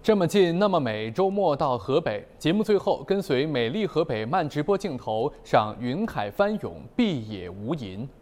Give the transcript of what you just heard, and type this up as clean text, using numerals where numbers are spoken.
这么近那么美，周末到河北。节目最后，跟随美丽河北慢直播镜头上云海翻涌，碧野无垠。